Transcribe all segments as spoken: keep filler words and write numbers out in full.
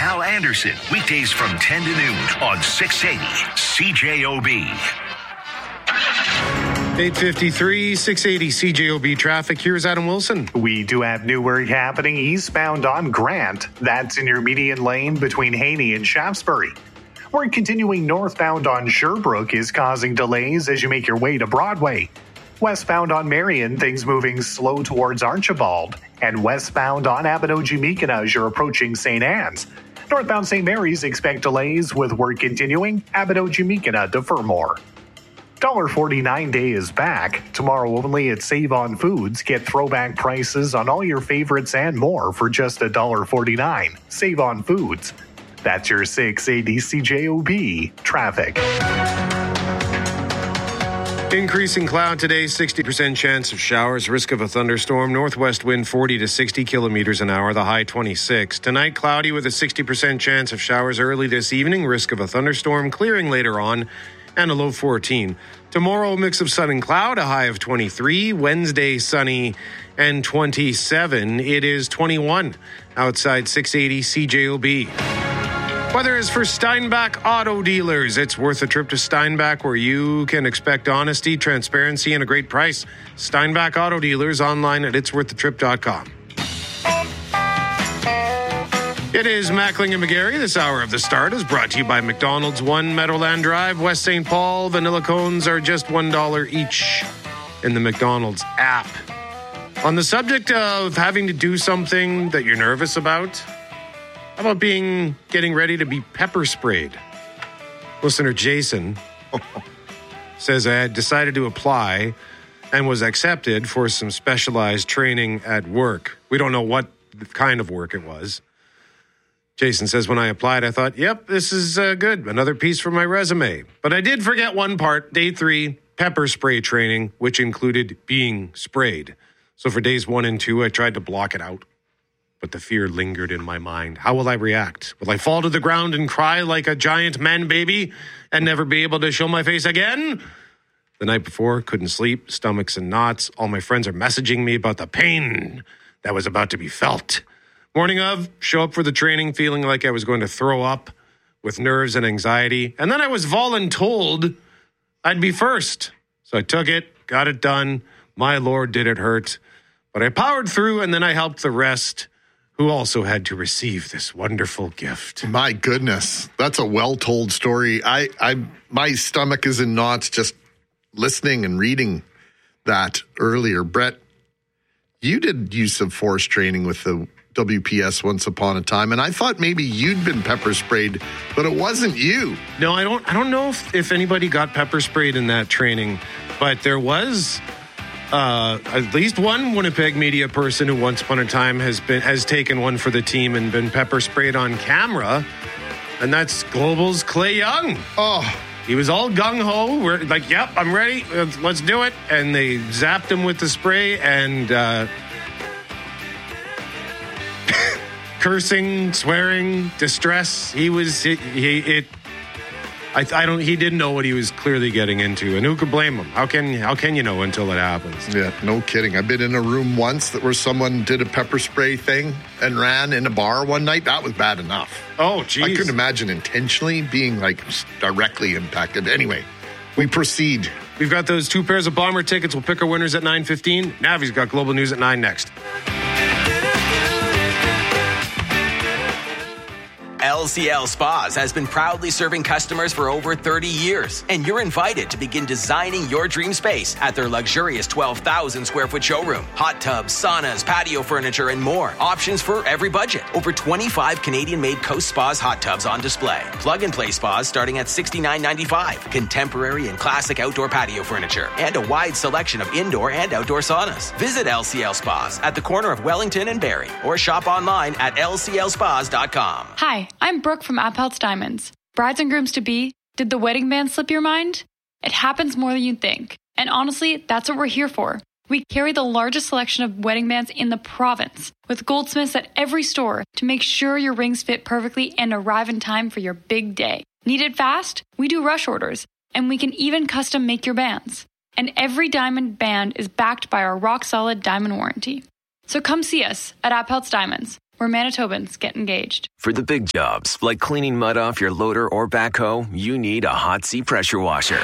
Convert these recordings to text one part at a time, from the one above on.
Hal Anderson, weekdays from ten to noon on six eighty C J O B. eight fifty-three, six eighty C J O B traffic. Here's Adam Wilson. We do have new work happening eastbound on Grant. That's in your median lane between Haney and Shaftesbury. Work continuing northbound on Sherbrooke is causing delays as you make your way to Broadway. Westbound on Marion, things moving slow towards Archibald. And westbound on Abinogi-Meekina as you're approaching Saint Anne's. Northbound Saint Mary's, expect delays with work continuing Abinogi-Meekina to Fermor. one forty-nine day is back. Tomorrow only at Save On Foods. Get throwback prices on all your favorites and more for just one forty-nine. Save On Foods. That's your six eighty C J O B traffic. Increasing cloud today, sixty percent chance of showers, risk of a thunderstorm, northwest wind forty to sixty kilometers an hour, the high twenty-six. Tonight, cloudy with a sixty percent chance of showers early this evening, risk of a thunderstorm, clearing later on, and a low fourteen. Tomorrow, a mix of sun and cloud, a high of twenty-three. Wednesday, sunny and twenty-seven. It is twenty-one outside six eighty C J O B. Weather is for Steinbach Auto Dealers. It's worth a trip to Steinbach, where you can expect honesty, transparency, and a great price. Steinbach Auto Dealers, online at its worth the trip dot com. It is Mackling and McGarry. This hour of The Start is brought to you by McDonald's, one Meadowland Drive, West Saint Paul. Vanilla cones are just one dollar each in the McDonald's app. On the subject of having to do something that you're nervous about, how about being getting ready to be pepper sprayed? Listener Jason says, I had decided to apply and was accepted for some specialized training at work. We don't know what kind of work it was. Jason says, when I applied, I thought, yep, this is uh, good. Another piece for my resume. But I did forget one part, day three, pepper spray training, which included being sprayed. So for days one and two, I tried to block it out. But the fear lingered in my mind. How will I react? Will I fall to the ground and cry like a giant man baby and never be able to show my face again? The night before, couldn't sleep, stomachs and knots. All my friends are messaging me about the pain that was about to be felt. Morning of, show up for the training feeling like I was going to throw up with nerves and anxiety. And then I was voluntold I'd be first. So I took it, got it done. My Lord, did it hurt. But I powered through, and then I helped the rest, who also had to receive this wonderful gift. My goodness, that's a well-told story. I, I, my stomach is in knots just listening and reading that earlier. Brett, you did use some force training with the W P S once upon a time, and I thought maybe you'd been pepper sprayed, but it wasn't you. No, I don't. I don't know if, if anybody got pepper sprayed in that training, but there was. Uh, at least one Winnipeg media person who once upon a time has been has taken one for the team and been pepper sprayed on camera, and that's Global's Clay Young. Oh, he was all gung-ho. We're like, yep, I'm ready. Let's do it. And they zapped him with the spray and uh, cursing, swearing, distress. He was he, he it. I, I don't. He didn't know what he was clearly getting into, and who could blame him? How can how can you know until it happens? Yeah, no kidding. I've been in a room once that where someone did a pepper spray thing and ran in a bar one night. That was bad enough. Oh, geez. I couldn't imagine intentionally being like directly impacted. Anyway, we proceed. We've got those two pairs of bomber tickets. We'll pick our winners at nine fifteen. Navi's got Global News at nine next. L C L Spas has been proudly serving customers for over thirty years, and you're invited to begin designing your dream space at their luxurious twelve thousand square foot showroom. Hot tubs, saunas, patio furniture, and more. Options for every budget. Over twenty-five Canadian-made Coast Spas hot tubs on display. Plug-and-play spas starting at sixty-nine ninety-five. Contemporary and classic outdoor patio furniture, and a wide selection of indoor and outdoor saunas. Visit L C L Spas at the corner of Wellington and Barrie, or shop online at L C L spas dot com. Hi, I'm Brooke from Appelt's Diamonds. Brides and grooms to be, did the wedding band slip your mind? It happens more than you think. And honestly, that's what we're here for. We carry the largest selection of wedding bands in the province, with goldsmiths at every store to make sure your rings fit perfectly and arrive in time for your big day. Need it fast? We do rush orders, and we can even custom make your bands. And every diamond band is backed by our rock-solid diamond warranty. So come see us at Appelt's Diamonds, where Manitobans get engaged. For the big jobs, like cleaning mud off your loader or backhoe, you need a Hot Sea pressure washer.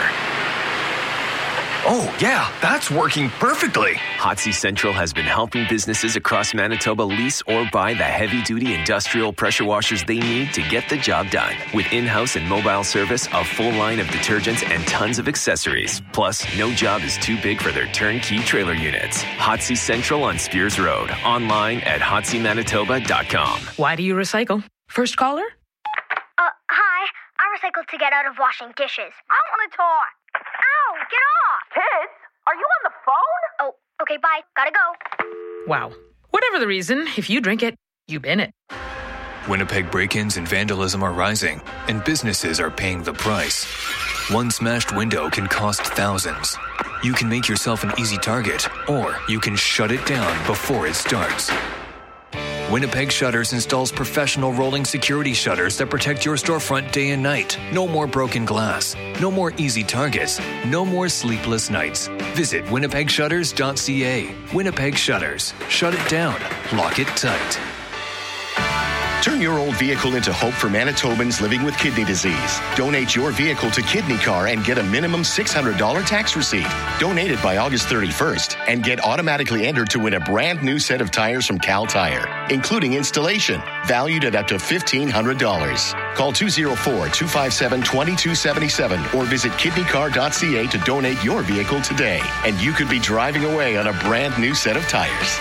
Oh, yeah, that's working perfectly. Hot Sea Central has been helping businesses across Manitoba lease or buy the heavy-duty industrial pressure washers they need to get the job done. With in-house and mobile service, a full line of detergents, and tons of accessories. Plus, no job is too big for their turnkey trailer units. Hot Sea Central on Spears Road. Online at hot sea manitoba dot com. Why do you recycle? First caller? Uh, hi. I recycle to get out of washing dishes. I want to talk. Ow, get off! Kids, are you on the phone? Oh, okay, bye. Gotta go. Wow. Whatever the reason, if you drink it, you bin it. Winnipeg break-ins and vandalism are rising, and businesses are paying the price. One smashed window can cost thousands. You can make yourself an easy target, or you can shut it down before it starts. Winnipeg Shutters installs professional rolling security shutters that protect your storefront day and night. No more broken glass. No more easy targets. No more sleepless nights. Visit winnipeg shutters dot c a. Winnipeg Shutters. Shut it down. Lock it tight. Turn your old vehicle into hope for Manitobans living with kidney disease. Donate your vehicle to Kidney Car and get a minimum six hundred dollars tax receipt. Donate it by August thirty-first and get automatically entered to win a brand new set of tires from Cal Tire, including installation, valued at up to fifteen hundred dollars. Call two oh four, two five seven, two two seven seven or visit kidney car dot c a to donate your vehicle today. And you could be driving away on a brand new set of tires.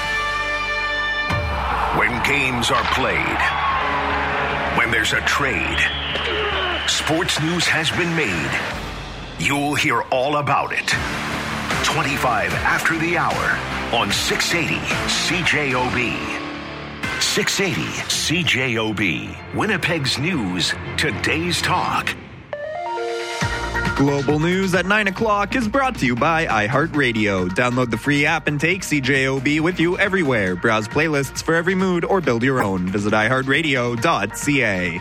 When games are played, when there's a trade, sports news has been made. You'll hear all about it. twenty-five after the hour on six eighty C J O B. six eighty C J O B. Winnipeg's News, today's talk. Global News at nine o'clock is brought to you by iHeartRadio. Download the free app and take C J O B with you everywhere. Browse playlists for every mood or build your own. Visit i heart radio dot c a.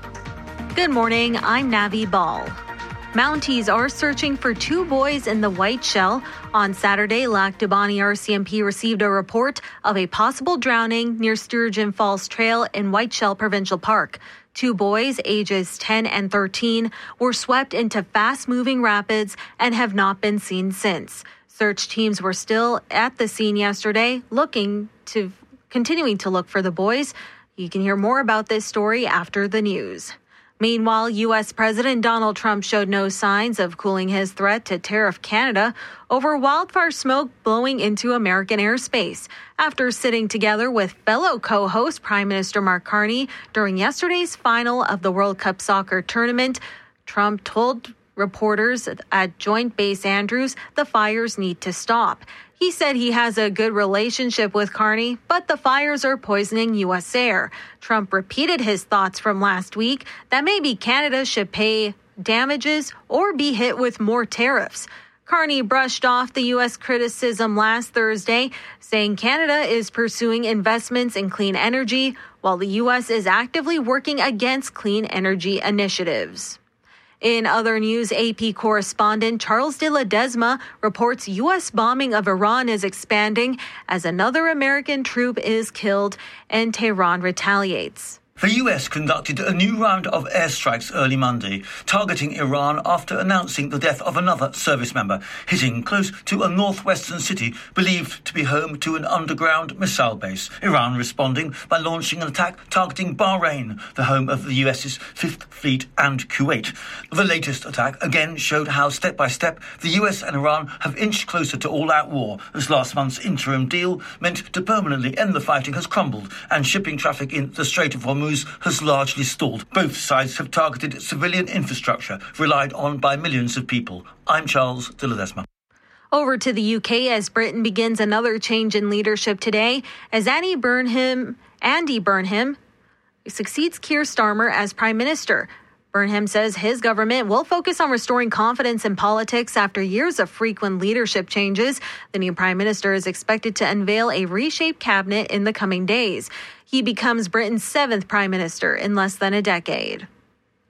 Good morning, I'm Navi Ball. Mounties are searching for two boys in the White Shell. On Saturday, Lac du Bonny R C M P received a report of a possible drowning near Sturgeon Falls Trail in White Shell Provincial Park. Two boys, ages ten and thirteen, were swept into fast-moving rapids and have not been seen since. Search teams were still at the scene yesterday, looking to continuing to look for the boys. You can hear more about this story after the news. Meanwhile, U S President Donald Trump showed no signs of cooling his threat to tariff Canada over wildfire smoke blowing into American airspace. After sitting together with fellow co-host Prime Minister Mark Carney during yesterday's final of the World Cup soccer tournament, Trump told reporters at Joint Base Andrews the fires need to stop. He said he has a good relationship with Carney, but the fires are poisoning U S air. Trump repeated his thoughts from last week that maybe Canada should pay damages or be hit with more tariffs. Carney brushed off the U S criticism last Thursday, saying Canada is pursuing investments in clean energy, while the U S is actively working against clean energy initiatives. In other news, A P correspondent Charles de Ledesma reports U S bombing of Iran is expanding as another American troop is killed and Tehran retaliates. The U S conducted a new round of airstrikes early Monday, targeting Iran after announcing the death of another service member, hitting close to a northwestern city believed to be home to an underground missile base. Iran responding by launching an attack targeting Bahrain, the home of the U S's Fifth Fleet, and Kuwait. The latest attack again showed how step by step the U S and Iran have inched closer to all-out war, as last month's interim deal meant to permanently end the fighting has crumbled and shipping traffic in the Strait of Hormuz has largely stalled. Both sides have targeted civilian infrastructure relied on by millions of people. I'm Charles de Ledesma. Over to the U K as Britain begins another change in leadership today as Andy Burnham, Andy Burnham succeeds Keir Starmer as Prime Minister. Burnham says his government will focus on restoring confidence in politics after years of frequent leadership changes. The new Prime Minister is expected to unveil a reshaped cabinet in the coming days. He becomes Britain's seventh Prime Minister in less than a decade.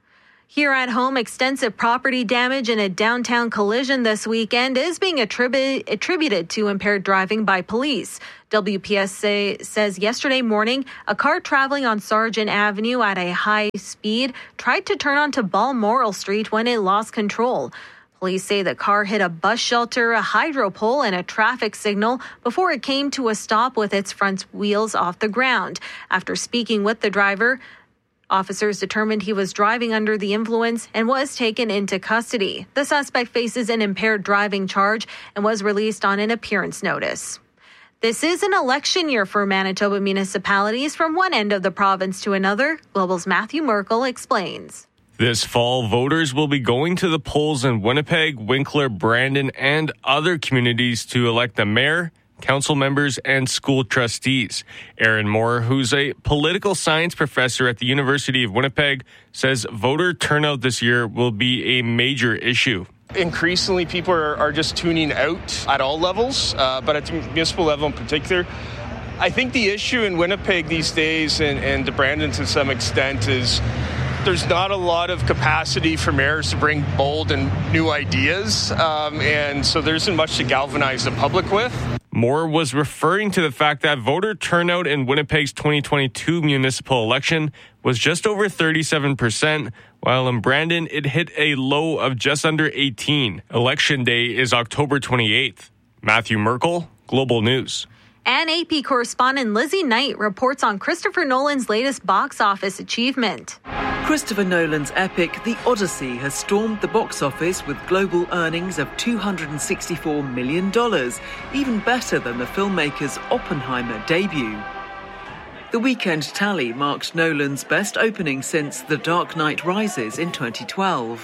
Here at home, extensive property damage in a downtown collision this weekend is being attribu- attributed to impaired driving by police. W P S A says yesterday morning, a car traveling on Sargent Avenue at a high speed tried to turn onto Balmoral Street when it lost control. Police say the car hit a bus shelter, a hydro pole, and a traffic signal before it came to a stop with its front wheels off the ground. After speaking with the driver, officers determined he was driving under the influence and was taken into custody. The suspect faces an impaired driving charge and was released on an appearance notice. This is an election year for Manitoba municipalities from one end of the province to another. Global's Matthew Merkel explains. This fall, voters will be going to the polls in Winnipeg, Winkler, Brandon, and other communities to elect the mayor, council members, and school trustees. Aaron Moore, who's a political science professor at the University of Winnipeg, says voter turnout this year will be a major issue. Increasingly, people are, are just tuning out at all levels, uh, but at the municipal level in particular. I think the issue in Winnipeg these days, and, and to Brandon to some extent, is there's not a lot of capacity for mayors to bring bold and new ideas, um, and so there isn't much to galvanize the public with. Moore was referring to the fact that voter turnout in Winnipeg's twenty twenty-two municipal election was just over thirty-seven percent, while in Brandon it hit a low of just under eighteen. Election day is October twenty-eighth. Matthew Merkel, Global News. And A P correspondent Lizzie Knight reports on Christopher Nolan's latest box office achievement. Christopher Nolan's epic The Odyssey has stormed the box office with global earnings of two hundred sixty-four million dollars, even better than the filmmaker's Oppenheimer debut. The weekend tally marked Nolan's best opening since The Dark Knight Rises in twenty twelve.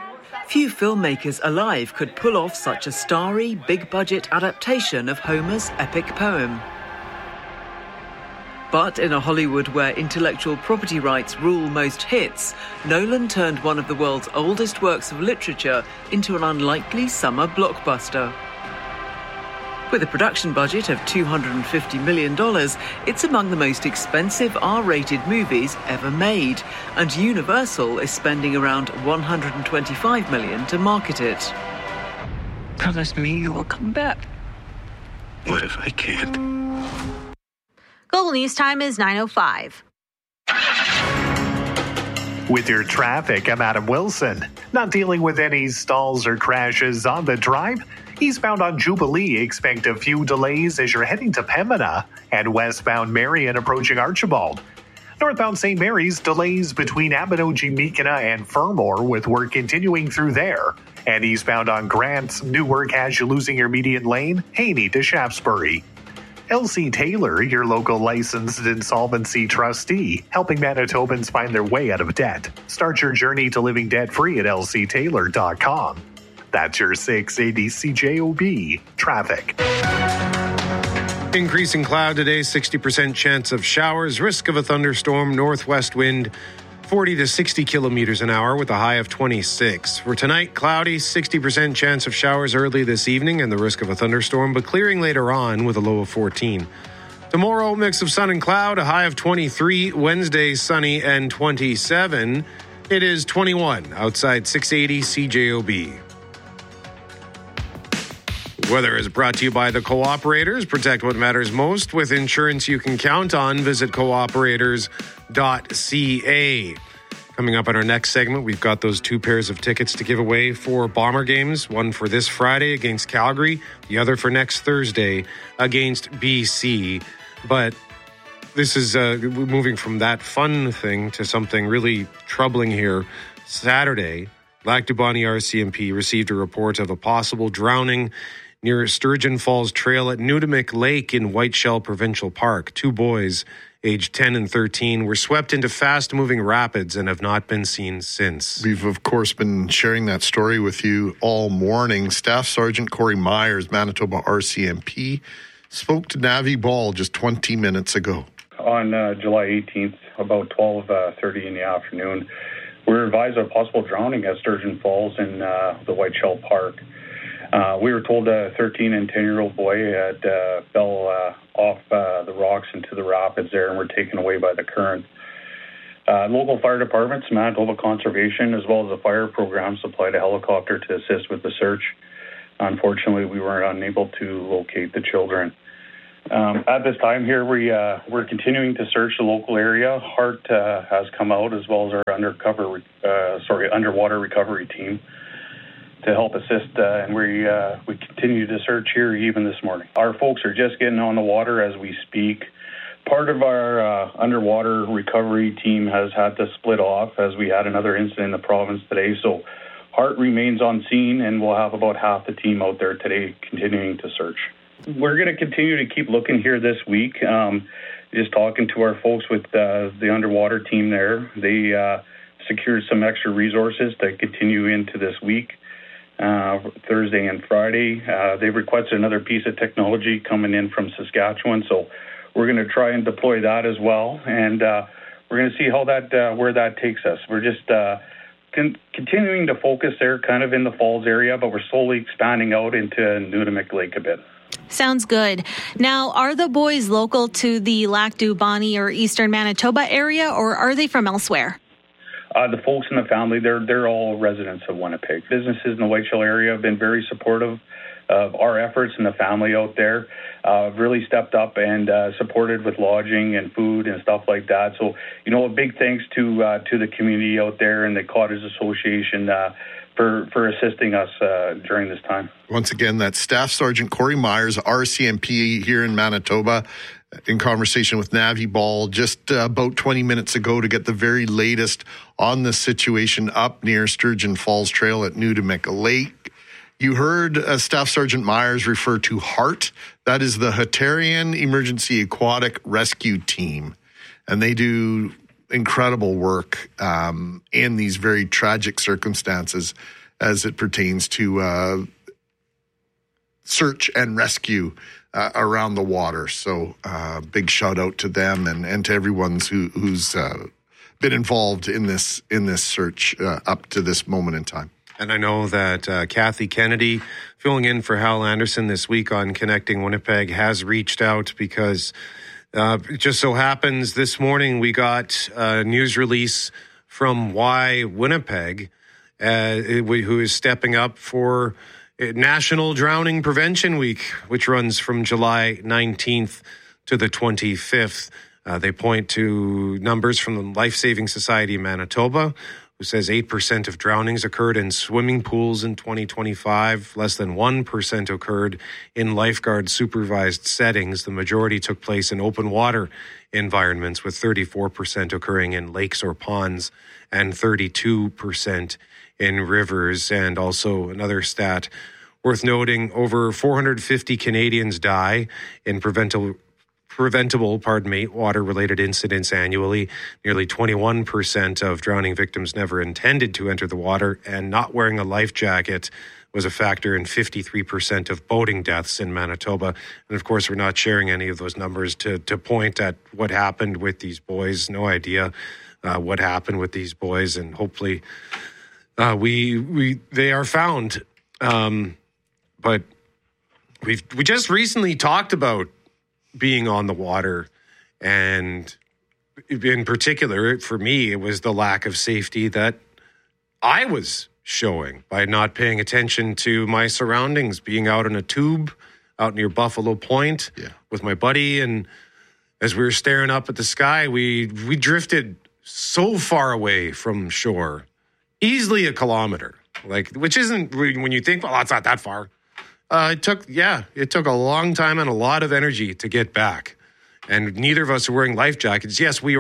Few filmmakers alive could pull off such a starry, big-budget adaptation of Homer's epic poem. But in a Hollywood where intellectual property rights rule most hits, Nolan turned one of the world's oldest works of literature into an unlikely summer blockbuster. With a production budget of two hundred fifty million dollars, it's among the most expensive R-rated movies ever made, and Universal is spending around one hundred twenty-five million dollars to market it. Promise me you will come back. What if I can't? Global News Time is nine oh five. With your traffic, I'm Adam Wilson. Not dealing with any stalls or crashes on the drive. Eastbound on Jubilee, expect a few delays as you're heading to Pembina, and westbound Marion approaching Archibald. Northbound Saint Mary's, delays between Abinogi, Meekina, and Fermor, with work continuing through there. And eastbound on Grant, new work has you losing your median lane, Haney to Shaftesbury. L C Taylor, your local licensed insolvency trustee, helping Manitobans find their way out of debt. Start your journey to living debt-free at L C Taylor dot com. That's your six eighty C J O B traffic. Increasing cloud today, sixty percent chance of showers, risk of a thunderstorm, northwest wind forty to sixty kilometers an hour with a high of twenty-six. For tonight, cloudy, sixty percent chance of showers early this evening and the risk of a thunderstorm, but clearing later on with a low of fourteen. Tomorrow, mix of sun and cloud, a high of twenty-three. Wednesday, sunny and twenty-seven. It is twenty-one outside six eighty C J O B. Weather is brought to you by the Cooperators. Protect what matters most with insurance you can count on. Visit cooperators dot c a. Coming up in our next segment, we've got those two pairs of tickets to give away for Bomber games. One for this Friday against Calgary, the other for next Thursday against B C. But this is uh, moving from that fun thing to something really troubling here. Saturday, Lac du Bonny R C M P received a report of a possible drowning near Sturgeon Falls Trail at Nudimick Lake in Whiteshell Provincial Park. Two boys, aged ten and thirteen, were swept into fast-moving rapids and have not been seen since. We've, of course, been sharing that story with you all morning. Staff Sergeant Corey Myers, Manitoba R C M P, spoke to Navi Ball just twenty minutes ago. On uh, July eighteenth, about twelve thirty in the afternoon, we were advised of possible drowning at Sturgeon Falls in uh, the Whiteshell Park. Uh, we were told a thirteen and ten-year-old boy had uh, fell uh, off uh, the rocks into the rapids there and were taken away by the current. Uh, local fire departments, Manitoba Conservation, as well as the fire program supplied a helicopter to assist with the search. Unfortunately, we were unable to locate the children. Um, at this time here, we, uh, we're continuing to search the local area. HART uh, has come out, as well as our undercover, uh, sorry, underwater recovery team to help assist, uh, and we uh, we continue to search here even this morning. Our folks are just getting on the water as we speak. Part of our uh, underwater recovery team has had to split off as we had another incident in the province today. So HART remains on scene, and we'll have about half the team out there today continuing to search. We're going to continue to keep looking here this week. Um, just talking to our folks with uh, the underwater team there. They uh, secured some extra resources to continue into this week, uh, Thursday and Friday. Uh, they've requested another piece of technology coming in from Saskatchewan. So we're going to try and deploy that as well, and uh, we're going to see how that uh, where that takes us. We're just uh, con- continuing to focus there, kind of in the Falls area, but we're slowly expanding out into Nudamik Lake a bit. Sounds good. Now, are the boys local to the Lac du Bonny or Eastern Manitoba area, or are they from elsewhere? Uh, the folks in the family, they're they're all residents of Winnipeg. Businesses in the Whiteshell area have been very supportive of our efforts, and the family out there uh, really stepped up and uh, supported with lodging and food and stuff like that. So, you know, a big thanks to uh, to the community out there and the Cottage Association uh, for for assisting us uh, during this time. Once again, that's Staff Sergeant Corey Myers, R C M P here in Manitoba, in conversation with Navi Ball just uh, about twenty minutes ago to get the very latest on the situation up near Sturgeon Falls Trail at Nudamik Lake. You heard uh, Staff Sergeant Myers refer to HART. That is the Hatarian Emergency Aquatic Rescue Team. And they do incredible work um, in these very tragic circumstances as it pertains to uh, search and rescue uh, around the water. So uh, big shout out to them and, and to everyone who, who's uh, been involved in this, in this search uh, up to this moment in time. And I know that uh, Kathy Kennedy, filling in for Hal Anderson this week on Connecting Winnipeg, has reached out because uh, it just so happens this morning we got a news release from Y Winnipeg, uh, who is stepping up for National Drowning Prevention Week, which runs from July nineteenth to the twenty-fifth. Uh, they point to numbers from the Life Saving Society of Manitoba, who says eight percent of drownings occurred in swimming pools in twenty twenty-five. Less than one percent occurred in lifeguard-supervised settings. The majority took place in open water environments, with thirty-four percent occurring in lakes or ponds and thirty-two percent in rivers. And also another stat worth noting, over four hundred fifty Canadians die in preventable preventable, pardon me, water-related incidents annually. Nearly twenty-one percent of drowning victims never intended to enter the water, and not wearing a life jacket was a factor in fifty-three percent of boating deaths in Manitoba. And of course, we're not sharing any of those numbers to, to point at what happened with these boys. No idea uh, what happened with these boys, and hopefully uh, we we they are found. Um, but we've we just recently talked about being on the water, and in particular for me it was the lack of safety that I was showing by not paying attention to my surroundings, being out in a tube out near Buffalo Point yeah. with my buddy, and as we were staring up at the sky, we we drifted so far away from shore, easily a kilometer, like, which isn't, when you think, well, that's not that far. Uh, it took, yeah, it took a long time and a lot of energy to get back. And neither of us are wearing life jackets. Yes, we